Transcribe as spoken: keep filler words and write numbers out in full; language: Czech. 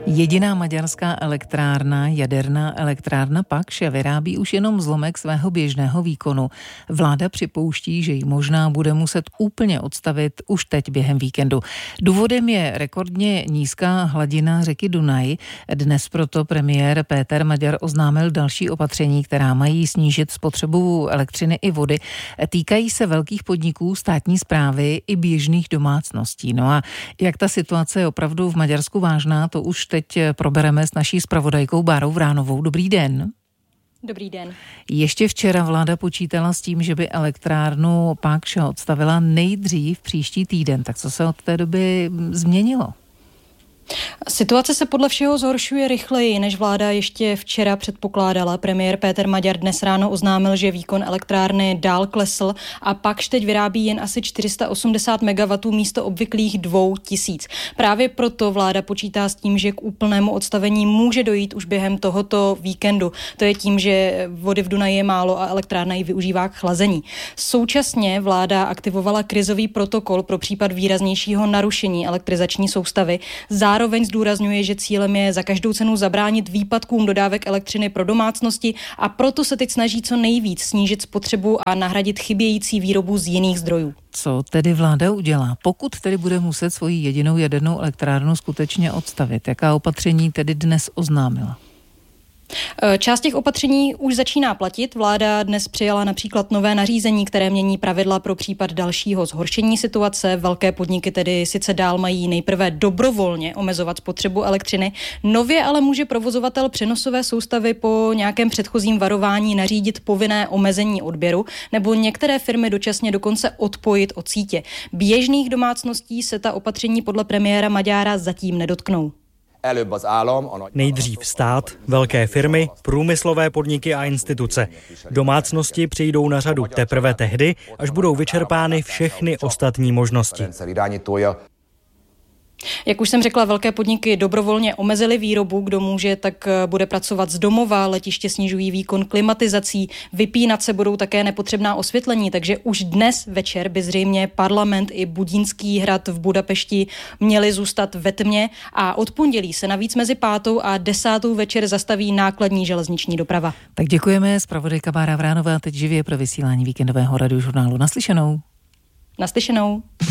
Jediná maďarská elektrárna, jaderná elektrárna Pakše, vyrábí už jenom zlomek svého běžného výkonu. Vláda připouští, že ji možná bude muset úplně odstavit už teď během víkendu. Důvodem je rekordně nízká hladina řeky Dunaj. Dnes proto premiér Péter Maďar oznámil další opatření, která mají snížit spotřebu elektřiny i vody. Týkají se velkých podniků, státní správy i běžných domácností. No a jak ta situace je opravdu v Maďarsku vážná, to už teď probereme s naší zpravodajkou Bárou Vránovou. Dobrý den. Dobrý den. Ještě včera vláda počítala s tím, že by elektrárnu Pakše odstavila nejdřív příští týden. Tak co se od té doby změnilo? Situace se podle všeho zhoršuje rychleji, než vláda ještě včera předpokládala. Premiér Péter Maďar dnes ráno oznámil, že výkon elektrárny dál klesl a Pakš teď vyrábí jen asi čtyři sta osmdesát megawattů místo obvyklých dvou tisíc. Právě proto vláda počítá s tím, že k úplnému odstavení může dojít už během tohoto víkendu. To je tím, že vody v Dunaji je málo a elektrárna ji využívá k chlazení. Současně vláda aktivovala krizový protokol pro případ výraznějšího narušení elektrizační soustavy. Zároveň zdůrazňuje, že cílem je za každou cenu zabránit výpadkům dodávek elektřiny pro domácnosti a proto se teď snaží co nejvíc snížit spotřebu a nahradit chybějící výrobu z jiných zdrojů. Co tedy vláda udělá, pokud tedy bude muset svoji jedinou jadernou elektrárnu skutečně odstavit? Jaká opatření tedy dnes oznámila? Část těch opatření už začíná platit. Vláda dnes přijala například nové nařízení, které mění pravidla pro případ dalšího zhoršení situace. Velké podniky tedy sice dál mají nejprve dobrovolně omezovat spotřebu elektřiny. Nově ale může provozovatel přenosové soustavy po nějakém předchozím varování nařídit povinné omezení odběru nebo některé firmy dočasně dokonce odpojit od sítě. Běžných domácností se ta opatření podle premiéra Maďára zatím nedotknou. Nejdřív stát, velké firmy, průmyslové podniky a instituce. Domácnosti přijdou na řadu teprve tehdy, až budou vyčerpány všechny ostatní možnosti. Jak už jsem řekla, velké podniky dobrovolně omezily výrobu. Kdo může, tak bude pracovat z domova, letiště snižují výkon klimatizací, vypínat se budou také nepotřebná osvětlení, takže už dnes večer by zřejmě parlament i Budínský hrad v Budapešti měli zůstat ve tmě a od pondělí se navíc mezi pátou a desátou večer zastaví nákladní železniční doprava. Tak děkujeme, zpravodajka Bára Vránová teď živě pro vysílání víkendového radiožurnálu. Naslyšenou. Naslyšenou.